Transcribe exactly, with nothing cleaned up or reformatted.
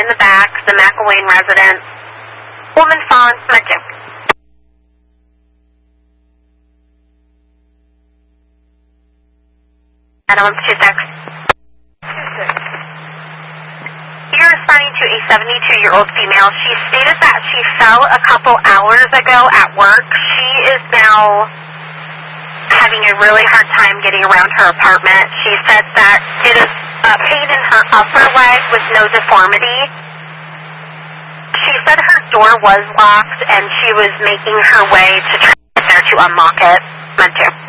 the back, the McElwain residence. Woman fallen, Metro. Adam, two six. You're responding to a seventy-two-year-old female. She stated that she fell a couple hours ago at work. She is now having a really hard time getting around her apartment. She said that it is a pain in her upper leg with no deformity. She said her door was locked and she was making her way to try to get there to unlock it. Meant to.